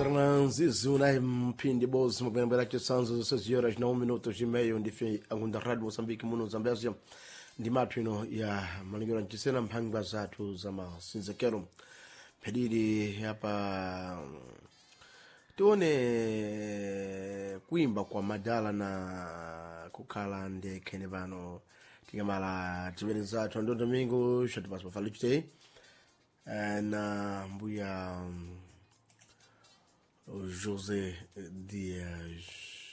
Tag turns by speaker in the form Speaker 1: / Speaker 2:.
Speaker 1: Fernandes unai mphindi bozi mukuyembera chisanzo 6 horas na 1 minuto chimeyo ndife angunda radio Mozambique muno Zambezia ndi matwino ya malingiro nchisena mphangwa zathu za masinzekero pediri hapa tione kuimba kwa madala na kukhala ndekene pano tingamala tiwene zathu ndo domingo shati paso falichite na mbuya José Dias